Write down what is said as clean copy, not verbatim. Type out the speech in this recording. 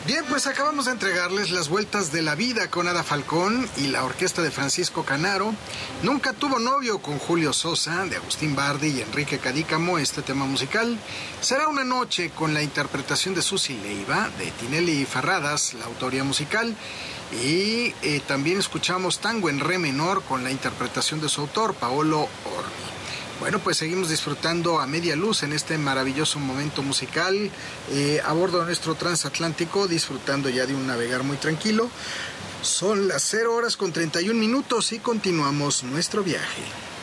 Bien, pues acabamos de entregarles Las Vueltas de la Vida con Ada Falcón y la orquesta de Francisco Canaro. Nunca tuvo novio con Julio Sosa, de Agustín Bardi y Enrique Cadícamo, este tema musical. Será una noche con la interpretación de Susi Leiva, de Tinelli Ferradas, la autoría musical. Y también escuchamos Tango en Re menor con la interpretación de su autor, Paolo Ormi. Bueno, pues seguimos disfrutando a media luz en este maravilloso momento musical a bordo de nuestro transatlántico, disfrutando ya de un navegar muy tranquilo. Son las 0 horas con 31 minutos y continuamos nuestro viaje.